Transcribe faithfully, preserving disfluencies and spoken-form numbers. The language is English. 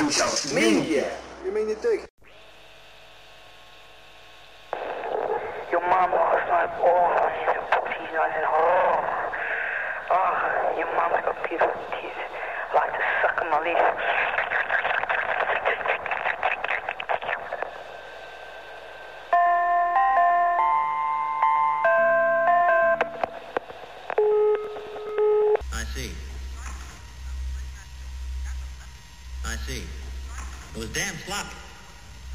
toeschouwers. Meen je? You mean you dig? Your mom last night, oh, she's nice and oh, oh, your mom's got beautiful teeth. I like to suck on my leaf. I see. I see. It was damn sloppy.